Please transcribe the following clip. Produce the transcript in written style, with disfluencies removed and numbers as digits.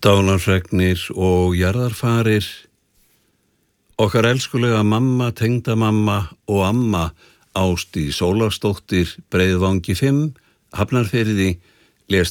Dánarfregnir og jarðarfarir, okkar elskulega mamma, tengdamamma og amma Ásdís Ólafsdóttir, Breiðvangi 5, Hafnarfirði, lést